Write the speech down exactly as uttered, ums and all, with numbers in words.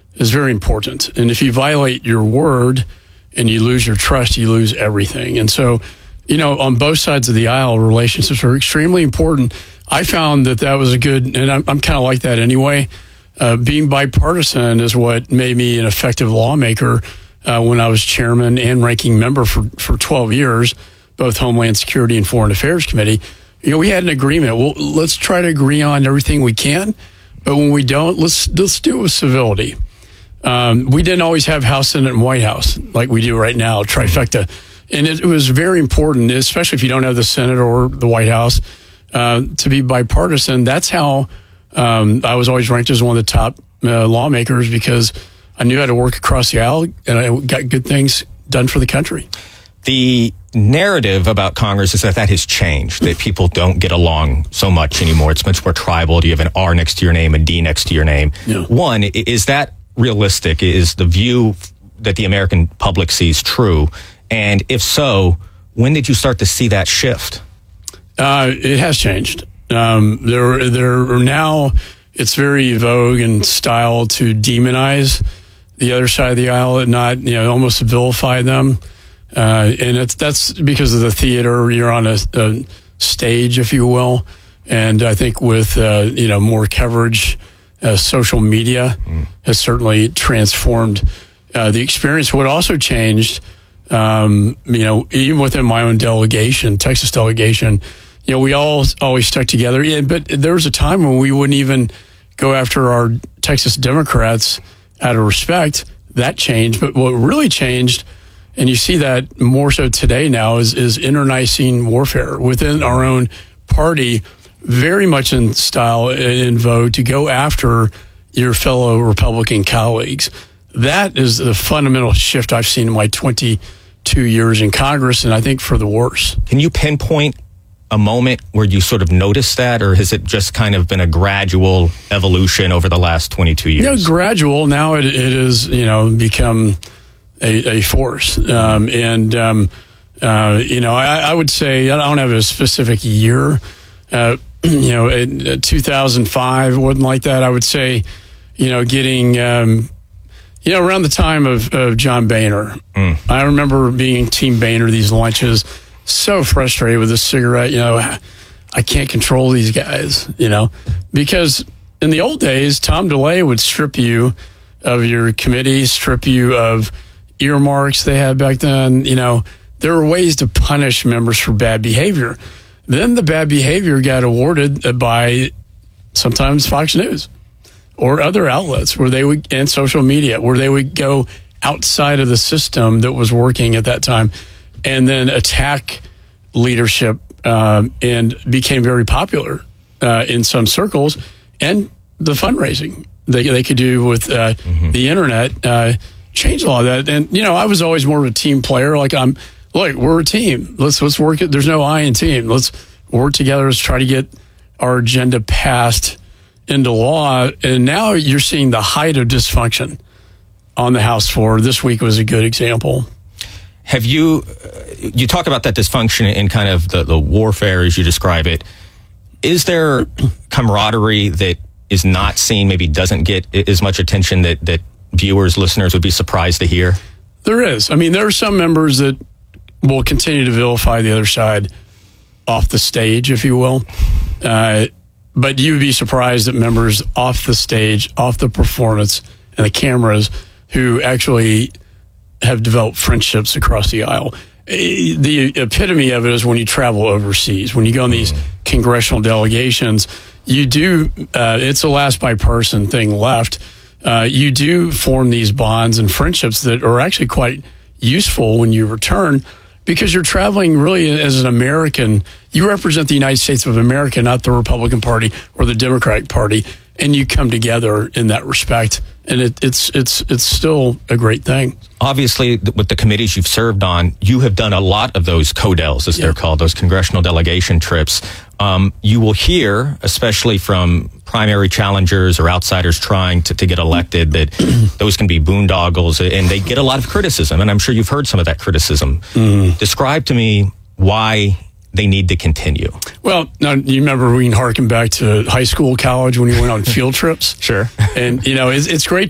is very important. And if you violate your word and you lose your trust, you lose everything. And so, you know, on both sides of the aisle, relationships are extremely important. I found that that was a good, and I'm, I'm kind of like that anyway. Uh, being bipartisan is what made me an effective lawmaker uh, when I was chairman and ranking member for, for twelve years, both Homeland Security and Foreign Affairs Committee. You know, we had an agreement. Well, let's try to agree on everything we can, but when we don't, let's let's do it with civility. Um, we didn't always have House, Senate, and White House like we do right now, trifecta. And it, it was very important, especially if you don't have the Senate or the White House, uh, to be bipartisan. That's how um, I was always ranked as one of the top uh, lawmakers, because I knew how to work across the aisle and I got good things done for the country. The narrative about Congress is that that has changed, that people don't get along so much anymore. It's much more tribal. You have an R next to your name, a D next to your name. Yeah. One, is that realistic? Is the view that the American public sees true? And if so, when did you start to see that shift? Uh, it has changed. Um, there, there are now, it's very vogue and style to demonize the other side of the aisle and not, you know, almost vilify them. Uh, and it's, that's because of the theater. You're on a, a stage, if you will. And I think with, uh, you know, more coverage, uh, social media mm. has certainly transformed uh, the experience. What also changed, um, you know, even within my own delegation, Texas delegation, you know, we all always stuck together. Yeah, but there was a time when we wouldn't even go after our Texas Democrats out of respect. That changed. But what really changed, and you see that more so today now, is, is internecine warfare within our own party, very much in style, in vogue, to go after your fellow Republican colleagues. That is the fundamental shift I've seen in my twenty-two years in Congress, and I think for the worse. Can you pinpoint a moment where you sort of noticed that, or has it just kind of been a gradual evolution over the last twenty-two years? You know, gradual. Now it, it is, you know, become a, a force. Um, and, um, uh, you know, I, I would say, I don't have a specific year. Uh, you know, in two thousand five, wasn't like that. I would say, you know, getting, um, you know, around the time of, of John Boehner. Mm. I remember being Team Boehner, these lunches, so frustrated with a cigarette. You know, I can't control these guys, you know, because in the old days, Tom DeLay would strip you of your committee, strip you of earmarks they had back then. You know, there were ways to punish members for bad behavior. Then the bad behavior got awarded by sometimes Fox News or other outlets where they would, and social media, where they would go outside of the system that was working at that time and then attack leadership, um, and became very popular uh, in some circles. And the fundraising they, they could do with uh, mm-hmm. the internet uh, changed a lot of that. And, you know, I was always more of a team player. Like, I'm, look, we're a team. Let's let's work it. There's no I in team. Let's work together. Let's try to get our agenda passed into law. And now you're seeing the height of dysfunction on the House floor. This week was a good example. Have you, you talk about that dysfunction in kind of the, the warfare as you describe it. Is there camaraderie that is not seen, maybe doesn't get as much attention that, that viewers, listeners would be surprised to hear? There is. I mean, there are some members that will continue to vilify the other side off the stage, if you will. Uh, but you'd be surprised at members off the stage, off the performance, and the cameras who actually have developed friendships across the aisle. The epitome of it is when you travel overseas, when you go on these congressional delegations, you do, uh, it's the last bipartisan thing left. Uh, you do form these bonds and friendships that are actually quite useful when you return, because you're traveling really as an American. You represent the United States of America, not the Republican Party or the Democratic Party, and you come together in that respect. And it, it's it's it's still a great thing. Obviously, with the committees you've served on, you have done a lot of those CODELs, as yeah. they're called, those congressional delegation trips. Um, you will hear, especially from primary challengers or outsiders trying to, to get elected, that those can be boondoggles, and they get a lot of criticism. And I'm sure you've heard some of that criticism. Mm. Describe to me why they need to continue. Well, now, you remember we can harken back to high school, college, when you went on field trips? Sure. And, you know, it's, it's great